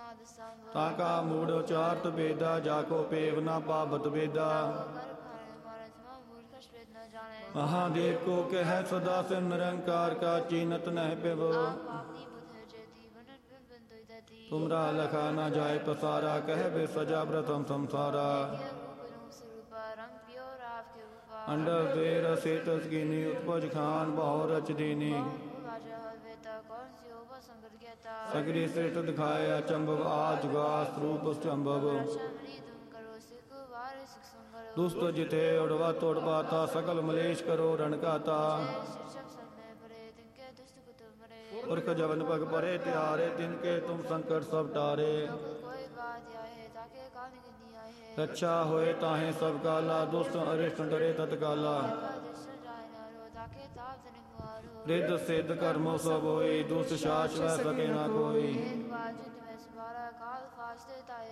ताका मूढ़ उचारत बेदा जाको पेव न पावत बेदा। महादेव को कह सदा से निरंकार का चीनत नह पिव। तुमरा लखा न जाय पसारा कह बे सजा प्रथम संसारा। अंडर देर सेतस कीनी उत्पज खान बहु रच दीनी। सगरी श्रेष्ठ दिखाए अचंभव आज गास रूप संभव। दुष्ट जिथे उड़वा तोड़ पाता सकल मलेश करो रणकाता। पुरख जवन पग परे त्यारे तिनके तुम संकट सब टारे। रक्षा होए ताहे सब काला दुष्ट अरिष्ट डरे तत्काला। रिद्ध सिद्ध कर्मो सब होई दुष्ट शाश्वत सके ना कोई।